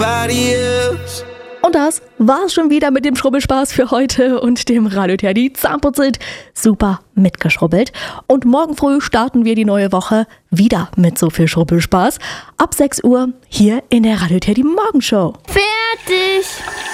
Und das war's schon wieder mit dem Schrubbelspaß für heute und dem Radio Teddy. Zahnputzelt, super mitgeschrubbelt. Und morgen früh starten wir die neue Woche wieder mit so viel Schrubbelspaß. Ab 6 Uhr hier in der Radio Teddy Morgenshow. Fertig!